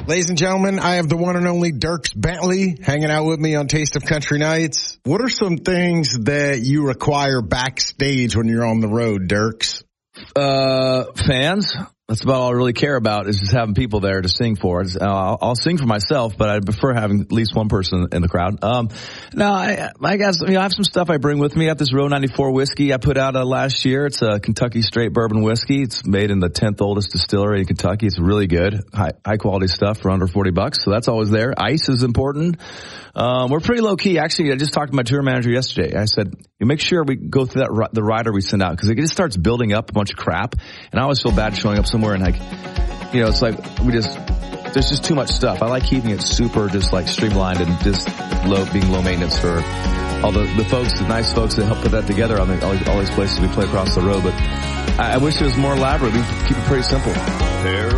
Ladies and gentlemen, I have the one and only Dierks Bentley hanging out with me on Taste of Country Nights. What are some things that you require backstage when you're on the road, Dierks? Fans. That's about all I really care about is just having people there to sing for. I'll sing for myself, but I prefer having at least one person in the crowd. No, I guess, I have some stuff I bring with me. I have this Row 94 whiskey I put out last year. It's a Kentucky straight bourbon whiskey. It's made in the 10th oldest distillery in Kentucky. It's really good. High quality stuff for under $40. So that's always there. Ice is important. We're pretty low key. Actually, I just talked to my tour manager yesterday. I said, you make sure we go through the rider we send out because it just starts building up a bunch of crap. And I always feel bad showing up somewhere and it's like there's just too much stuff. I like keeping it super just like streamlined and just being low maintenance for all the folks, the nice folks that help put that together on all these places we play across the road. But I wish it was more elaborate. We keep it pretty simple.